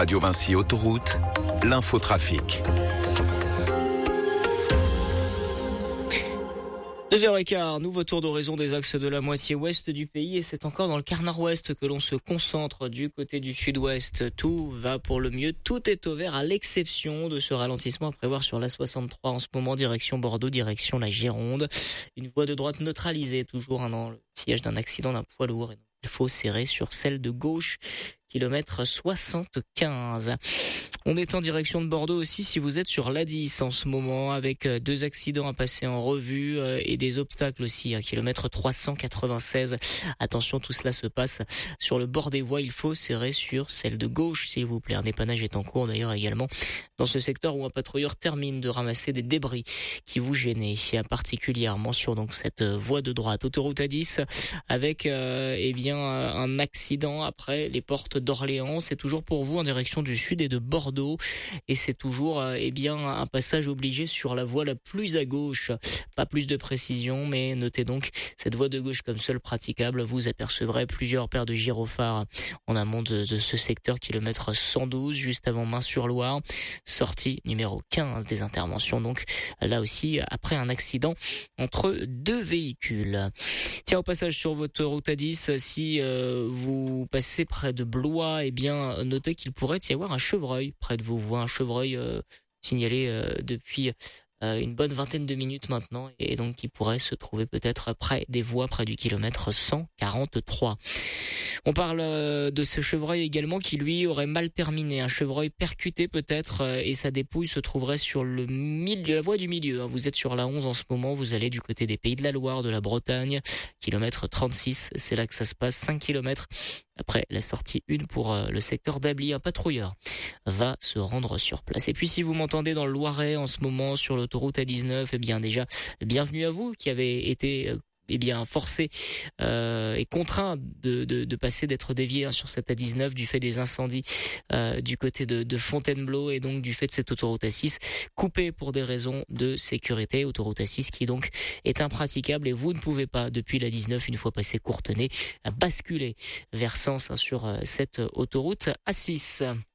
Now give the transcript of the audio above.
Radio Vinci Autoroute, l'infotrafic. 2h15, nouveau tour d'horizon des axes de la moitié ouest du pays et c'est encore dans le quart nord-ouest que l'on se concentre du côté du sud-ouest. Tout va pour le mieux, tout est au vert à l'exception de ce ralentissement à prévoir sur la 63 en ce moment, direction Bordeaux, direction la Gironde. Une voie de droite neutralisée, toujours dans le siège d'un accident d'un poids lourd. Il faut serrer sur celle de gauche, kilomètre 75. On est en direction de Bordeaux aussi si vous êtes sur l'A10 en ce moment avec 2 accidents à passer en revue et des obstacles aussi à kilomètre 396. Attention, tout cela se passe sur le bord des voies. Il faut serrer sur celle de gauche s'il vous plaît. Un dépannage est en cours d'ailleurs également dans ce secteur où un patrouilleur termine de ramasser des débris qui vous gênaient particulièrement sur donc cette voie de droite. Autoroute A10 avec un accident après les portes d'Orléans. C'est toujours pour vous en direction du sud et de Bordeaux. Et c'est toujours un passage obligé sur la voie la plus à gauche. Pas plus de précision, mais notez donc cette voie de gauche comme seule praticable. Vous apercevrez plusieurs paires de gyrophares en amont de ce secteur, kilomètre 112, juste avant Main-sur-Loire. Sortie numéro 15 des interventions. Donc là aussi, après un accident entre 2 véhicules. Tiens, au passage sur votre route A10, si vous passez près de Blois, notez qu'il pourrait y avoir un chevreuil près de vous. Un chevreuil signalé depuis une bonne vingtaine de minutes maintenant et donc qui pourrait se trouver peut-être près des voies, près du kilomètre 143. On parle de ce chevreuil également qui lui aurait mal terminé, un chevreuil percuté peut-être et sa dépouille se trouverait sur la voie du milieu. Vous êtes sur la 11 en ce moment, vous allez du côté des Pays de la Loire, de la Bretagne, kilomètre 36, c'est là que ça se passe, 5 kilomètres après la sortie 1 pour le secteur d'Ably. Un patrouilleur va se rendre sur place. Et puis si vous m'entendez dans le Loiret en ce moment sur l'autoroute A19, déjà bienvenue à vous qui avez été forcé et contraint de passer, d'être dévié sur cette A19 du fait des incendies du côté de Fontainebleau et donc du fait de cette autoroute A6 coupée pour des raisons de sécurité. Autoroute A6 qui donc est impraticable et vous ne pouvez pas depuis la 19 une fois passé Courtenay basculer vers Sens sur cette autoroute A6.